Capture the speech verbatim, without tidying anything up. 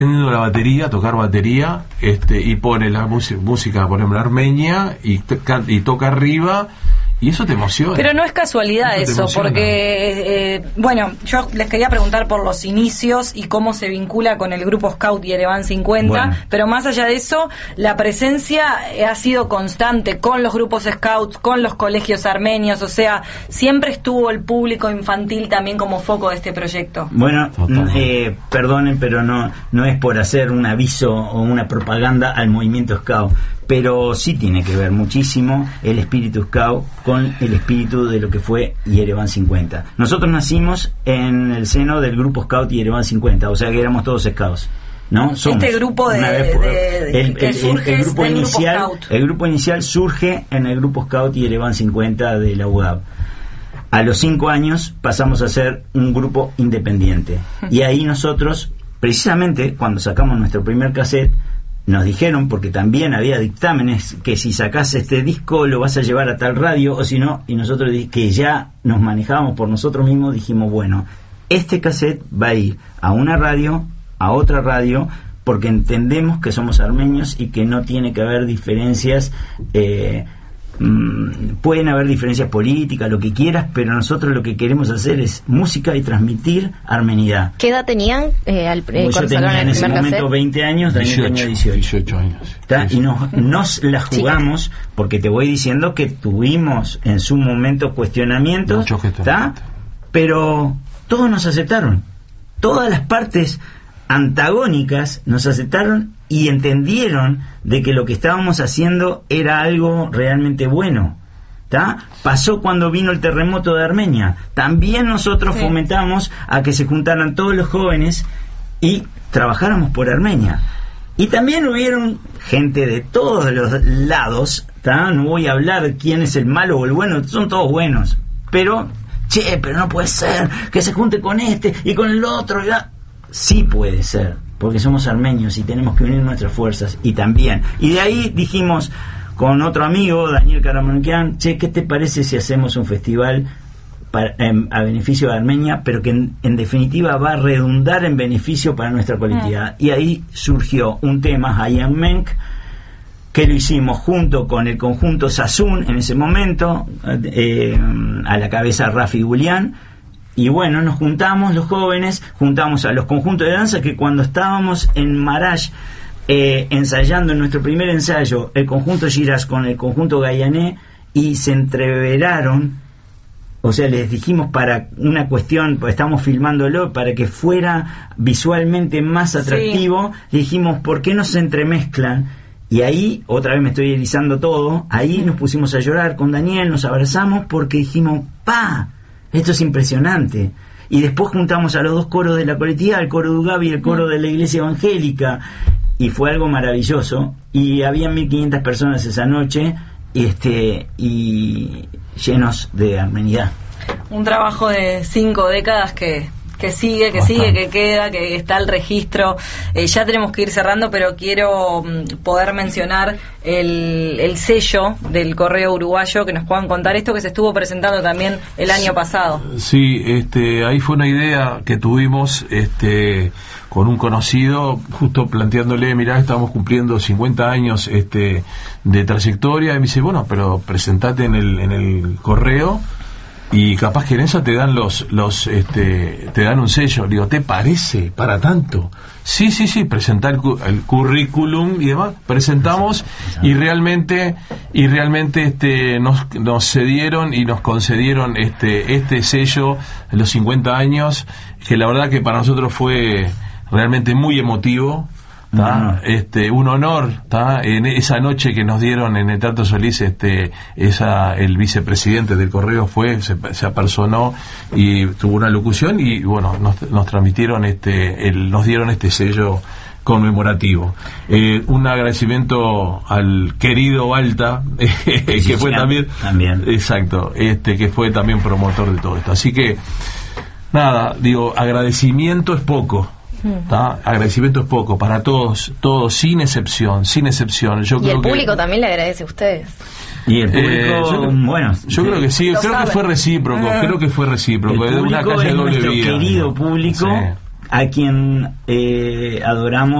la batería, tocar batería, este, y pone la música, música por ejemplo, armenia, y, toca, y toca arriba, y eso te emociona. Pero no es casualidad eso, eso porque, eh, bueno, yo les quería preguntar por los inicios y cómo se vincula con el grupo Scout Yerevan cincuenta, bueno. Pero más allá de eso, la presencia ha sido constante con los grupos Scouts, con los colegios armenios, o sea, siempre estuvo el público infantil también como foco de este proyecto. Bueno, eh, perdonen, pero no, no es por hacer un aviso o una propaganda al movimiento Scout, pero sí tiene que ver muchísimo el espíritu Scout con el espíritu de lo que fue Yerevan cincuenta. Nosotros nacimos en el seno del grupo Scout Yerevan cincuenta, o sea que éramos todos Scouts, ¿no? Somos este grupo de, vez, de, de el, que el, surge el, el grupo inicial, grupo Scout. El grupo inicial surge en el grupo Scout Yerevan cincuenta de la U A B. A los cinco años pasamos a ser un grupo independiente y ahí nosotros, precisamente cuando sacamos nuestro primer cassette, nos dijeron, porque también había dictámenes, que si sacás este disco lo vas a llevar a tal radio o si no, y nosotros que ya nos manejábamos por nosotros mismos, dijimos, bueno, este cassette va a ir a una radio, a otra radio, porque entendemos que somos armenios y que no tiene que haber diferencias, eh, mmm, pueden haber diferencias políticas, lo que quieras, pero nosotros lo que queremos hacer es música y transmitir armenidad. ¿Qué edad tenían eh, al, eh, pues yo tenía en ese momento cassette? veinte años, Daniel tenía dieciocho. dieciocho años. Y nos, nos la jugamos, sí. Porque te voy diciendo que tuvimos en su momento cuestionamientos, ¿tá? Pero todos nos aceptaron. Todas las partes antagónicas nos aceptaron y entendieron de que lo que estábamos haciendo era algo realmente bueno. ¿Tá? Pasó cuando vino el terremoto de Armenia. También nosotros sí. fomentamos a que se juntaran todos los jóvenes y trabajáramos por Armenia. Y también hubieron gente de todos los lados, ¿tá? No voy a hablar quién es el malo o el bueno, son todos buenos. Pero, che, pero no puede ser que se junte con este y con el otro. ¿Ya? Sí puede ser, porque somos armenios y tenemos que unir nuestras fuerzas. Y también. Y de ahí dijimos con otro amigo, Daniel Karamankian, che, ¿qué te parece si hacemos un festival para, eh, a beneficio de Armenia, pero que en, en definitiva va a redundar en beneficio para nuestra colectividad? Mm. Y ahí surgió un tema, Hayan Menk, que lo hicimos junto con el conjunto Sassoon en ese momento, eh, a la cabeza Rafi Gulián. Y bueno, nos juntamos los jóvenes, juntamos a los conjuntos de danza que cuando estábamos en Marash, Eh, ensayando en nuestro primer ensayo el conjunto Shiraz con el conjunto Gayané, y se entreveraron, o sea, les dijimos para una cuestión, pues estamos filmándolo para que fuera visualmente más atractivo, sí. Dijimos, ¿por qué no se entremezclan? Y ahí, otra vez me estoy erizando todo, ahí sí. Nos pusimos a llorar con Daniel, nos abrazamos porque dijimos, ¡pa! Esto es impresionante. Y después juntamos a los dos coros de la colectividad, el coro de Ugabi y el coro de la iglesia evangélica, y fue algo maravilloso, y había mil quinientas personas esa noche, este, y llenos de armenidad. Un trabajo de cinco décadas que, que sigue, que Bastante. sigue, que queda, que está el registro. Eh, ya tenemos que ir cerrando, pero quiero um, poder mencionar el, el sello del Correo Uruguayo, que nos puedan contar esto que se estuvo presentando también el año pasado. Sí, este, ahí fue una idea que tuvimos, este, con un conocido, justo planteándole, mirá, estamos cumpliendo cincuenta años este, de trayectoria, y me dice, bueno, pero presentate en el, en el correo, y capaz que en eso te dan los, los, este, te dan un sello. Digo, ¿te parece para tanto? Sí, sí, sí, presentar el, el currículum y demás, presentamos, y realmente, y realmente este, nos, nos cedieron y nos concedieron este, este sello de los cincuenta años, que la verdad que para nosotros fue realmente muy emotivo. ¿Tá? Este, un honor, ¿tá? En esa noche que nos dieron en el Teatro Solís, este, esa, el vicepresidente del Correo fue, se, se apersonó y tuvo una locución, y bueno, nos, nos transmitieron este, el, nos dieron este sello conmemorativo. Eh, un agradecimiento al querido Balta, eh, que sí, fue también, también, exacto, este, que fue también promotor de todo esto. Así que, nada, digo, agradecimiento es poco. ¿Tá? Agradecimiento es poco para todos, todos sin excepción, sin excepción. Yo y creo el público que, también le agradece a ustedes. Y el público, eh, yo, bueno, yo creo que sí, creo sabe. que fue recíproco, ah. creo que fue recíproco. El de público una calle es doble nuestro vía, querido ¿no? público, sí. a quien eh, adoramos